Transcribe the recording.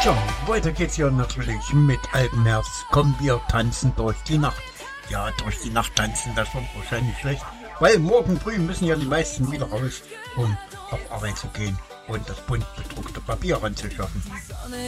Ja, weiter geht's hier natürlich mit Alpenherbst. Kommen wir tanzen durch die Nacht. Ja, durch die Nacht tanzen, das wird wahrscheinlich schlecht, weil morgen früh müssen ja die meisten wieder raus, um auf Arbeit zu gehen und das bunt bedruckte Papier ranzuschaffen.